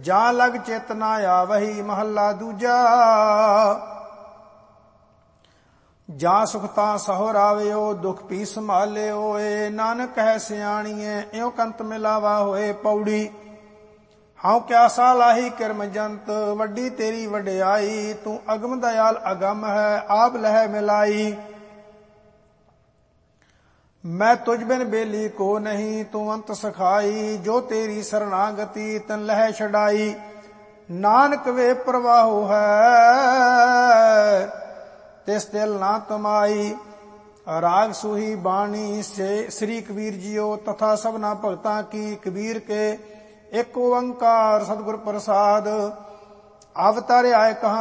ਜਾਂ ਲਗ ਚਿਤ ਨਾ ਆਵਹੀ। ਮਹੱਲਾ ਦੂਜਾ। ਜਾਂ ਸੁਖਤਾ ਸਹੁ ਰਾਵਿਓ ਦੁਖ ਪੀ ਸੰਭਾਲਿਓ ਏ। ਨਾਨਕ ਹੈ ਸਿਆਣੀਏ ਇਉ ਕੰਤ ਮਿਲਾਵਾ ਹੋਏ। ਪੌੜੀ। ਹਉ ਕਿਆਸਾ ਲਾਹੀ ਕਿਰਮ ਜੰਤ ਵੱਡੀ ਤੇਰੀ ਵਡਿਆਈ। ਤੂੰ ਅਗਮ ਦਇਆਲ ਅਗਮ ਹੈ ਆਪ ਲਹਿ ਮਿਲਾਈ। ਮੈਂ ਤੁਝ ਬਿਨ ਬੇਲੀ ਕੋ ਨਹੀਂ ਤੂੰ ਅੰਤ ਸਖਾਈ। ਜੋ ਤੇਰੀ ਸਰਨਾਗਤੀ ਤਨ ਲਹਿ ਛਡਾਈ। ਨਾਨਕ ਵੇ ਪ੍ਰਵਾਹੋ ਹੈ ਤਿਸ ਦਿਲ ਨਾ ਤਮਾਈ। ਰਾਗ ਸੂਹੀ ਬਾਣੀ ਸ੍ਰੀ ਕਬੀਰ ਜੀਓ ਤਥਾ ਸਭਨਾ ਭਗਤਾਂ ਕੀ। ਕਬੀਰ ਕੇ ਇੱਕ ਓੰਕਾਰ ਸਤਿਗੁਰ ਪ੍ਰਸਾਦ। ਅਵਤਾਰਿਆ ਕਹਾਂ